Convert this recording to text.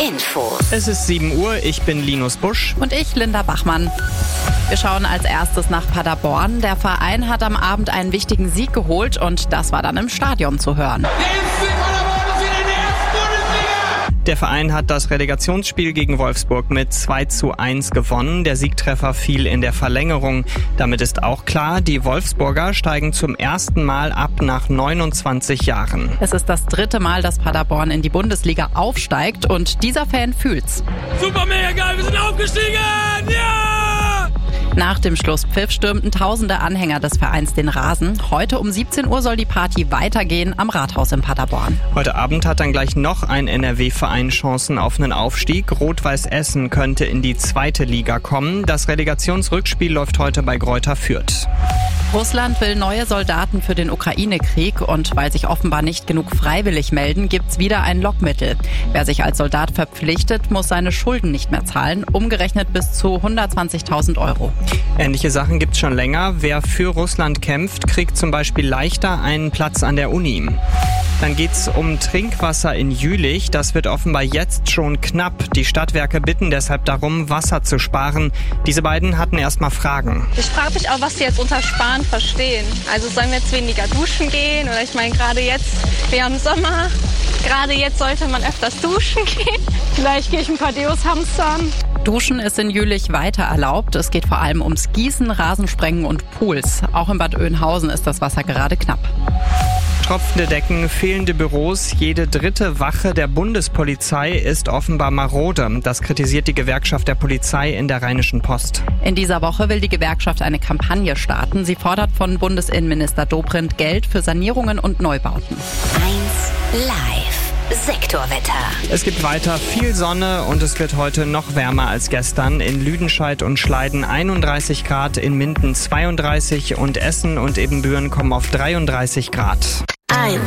Info. Es ist 7 Uhr, ich bin Linus Busch. Und ich, Linda Bachmann. Wir schauen als erstes nach Paderborn. Der Verein hat am Abend einen wichtigen Sieg geholt und das war dann im Stadion zu hören. Der Verein hat das Relegationsspiel gegen Wolfsburg mit 2:1 gewonnen. Der Siegtreffer fiel in der Verlängerung. Damit ist auch klar, die Wolfsburger steigen zum ersten Mal ab nach 29 Jahren. Es ist das 3. Mal, dass Paderborn in die Bundesliga aufsteigt und dieser Fan fühlt's. Super, mega geil, wir sind aufgestiegen! Ja! Nach dem Schlusspfiff stürmten tausende Anhänger des Vereins den Rasen. Heute um 17 Uhr soll die Party weitergehen am Rathaus in Paderborn. Heute Abend hat dann gleich noch ein NRW-Verein Chancen auf einen Aufstieg. Rot-Weiß Essen könnte in die 2. Liga kommen. Das Relegationsrückspiel läuft heute bei Greuther Fürth. Russland will neue Soldaten für den Ukraine-Krieg und weil sich offenbar nicht genug freiwillig melden, gibt's wieder ein Lockmittel. Wer sich als Soldat verpflichtet, muss seine Schulden nicht mehr zahlen, umgerechnet bis zu 120.000 Euro. Ähnliche Sachen gibt's schon länger. Wer für Russland kämpft, kriegt zum Beispiel leichter einen Platz an der Uni. Dann geht's um Trinkwasser in Jülich. Das wird offenbar jetzt schon knapp. Die Stadtwerke bitten deshalb darum, Wasser zu sparen. Diese beiden hatten erstmal Fragen. Ich frage mich auch, was sie jetzt unter Sparen verstehen. Also sollen wir jetzt weniger duschen gehen? Oder ich meine, gerade jetzt, wir haben Sommer, gerade jetzt sollte man öfters duschen gehen. Vielleicht gehe ich ein paar Deos hamstern. Duschen ist in Jülich weiter erlaubt. Es geht vor allem ums Gießen, Rasensprengen und Pools. Auch in Bad Oeynhausen ist das Wasser gerade knapp. Tropfende Decken, fehlende Büros. Jede 3. Wache der Bundespolizei ist offenbar marode. Das kritisiert die Gewerkschaft der Polizei in der Rheinischen Post. In dieser Woche will die Gewerkschaft eine Kampagne starten. Sie fordert von Bundesinnenminister Dobrindt Geld für Sanierungen und Neubauten. 1 Live. Sektorwetter. Es gibt weiter viel Sonne und es wird heute noch wärmer als gestern. In Lüdenscheid und Schleiden 31 Grad, in Minden 32 und Essen und Ebenbüren kommen auf 33 Grad.